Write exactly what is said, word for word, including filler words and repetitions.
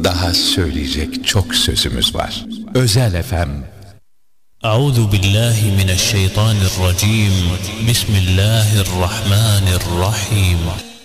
Daha söyleyecek çok sözümüz var. Özel F M. Euzu billahi mineşşeytanirracim. Bismillahirrahmanirrahim.